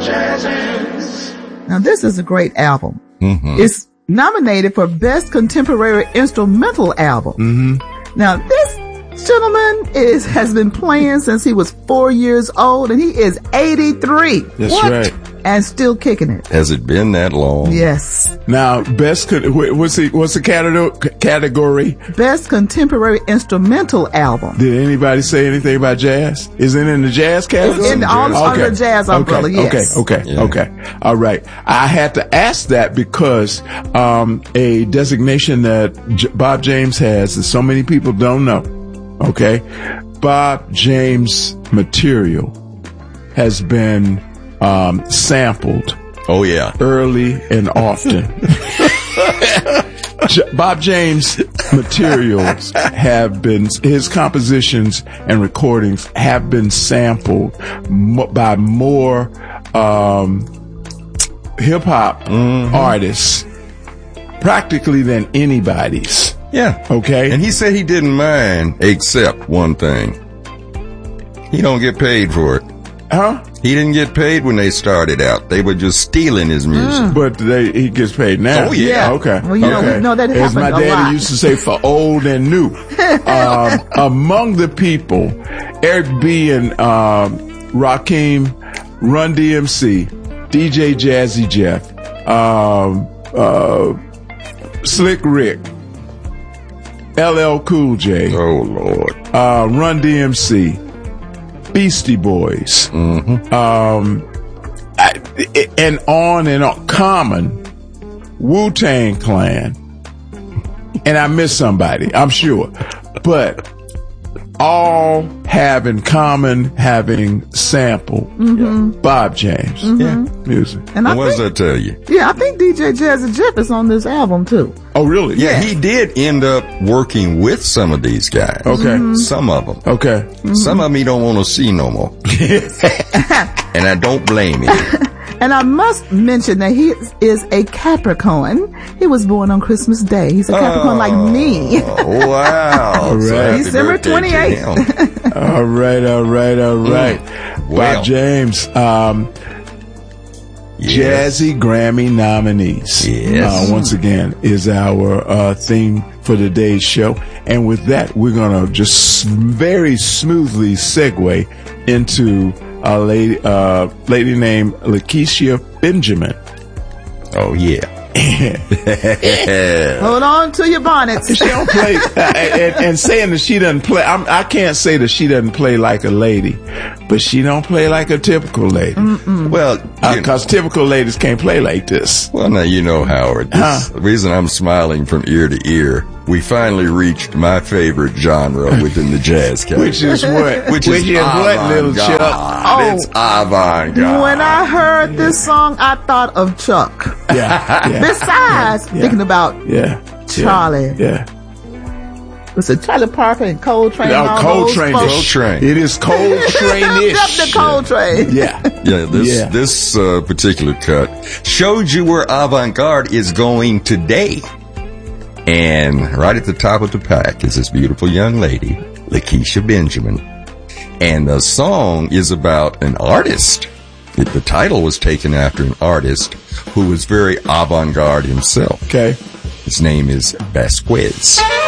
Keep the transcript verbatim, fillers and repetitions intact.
Now, this is a great album. Mm-hmm. It's nominated for Best Contemporary Instrumental Album. Mm-hmm. Now, this gentleman is has been playing since he was four years old, and he is eighty-three. That's what? right. And still kicking it. Has it been that long? Yes. Now, best, what's the, what's the category? Best Contemporary Instrumental Album. Did anybody say anything about jazz? Is it in the jazz category? It's in the, all okay. under jazz umbrella, okay. yes. Okay, okay, yeah. okay. All right. I had to ask that because um, a designation that J- Bob James has that so many people don't know. Okay. Bob James material has been um, sampled. Oh, yeah. Early and often. J- Bob James materials have been, his compositions and recordings have been sampled mo- by more um, hip-hop mm-hmm. artists practically than anybody's. Yeah. Okay. And he said he didn't mind, except one thing. He don't get paid for it. Huh? He didn't get paid when they started out. They were just stealing his music. Mm. But they, he gets paid now. Oh, yeah. Okay. Well, you know, okay. we know that As my happened a daddy lot. used to say, for old and new. um, among the people, Eric B. and um, Rakim, Run D M C, D J Jazzy Jeff, um, uh, Slick Rick, L L Cool J. Oh, Lord. Uh, Run D M C, Beastie Boys, Mm-hmm. um, I, and on and on. Common, Wu-Tang Clan, and I missed somebody, I'm sure, but all have in common having sampled Mm-hmm. Bob James Mm-hmm. music. And I What does think, that tell you? yeah, I think D J Jazzy Jeff is on this album too. Oh, really? Yeah, he did end up working with some of these guys. Okay. Mm-hmm. Some of them. Okay. Mm-hmm. Some of them he don't want to see no more. And I don't blame him. And I must mention that he is a Capricorn. He was born on Christmas Day. He's a Capricorn Oh, like me. Wow. All So right. happy December birthday to twenty-eighth. him. All right, all right, all right. Well. Bob James, um, Yes. Jazzy Grammy nominees. Yes. Uh, once again, is our uh, theme for today's show. And with that, we're going to just very smoothly segue into a lady, uh, lady named Lakeisha Benjamin. Oh, yeah. Hold on to your bonnets. She don't play, and, and saying that she doesn't play, I'm, I can't say that she doesn't play like a lady, but she don't play like a typical lady. Well, you Because uh, typical ladies can't play like this. Well, now, you know, Howard, this, Huh? the reason I'm smiling from ear to ear, we finally reached my favorite genre within the jazz category. Which is what? Which is what, little avant-garde. Chuck? Oh. It's avant-garde. When I heard this song, I thought of Chuck. Yeah. yeah. Besides Yeah. thinking about Yeah. Charlie. Yeah. Was it Charlie Parker and Coltrane? yeah. and all Coltrane. those folks? Coltrane. It is Coltrane-ish. Except the Coltrane. Yeah. Yeah, this Yeah. this uh, particular cut showed you where avant-garde is going today. And right at the top of the pack is this beautiful young lady, Lakeisha Benjamin. And the song is about an artist. It, the title was taken after an artist who was very avant-garde himself. Okay. His name is Vasquez.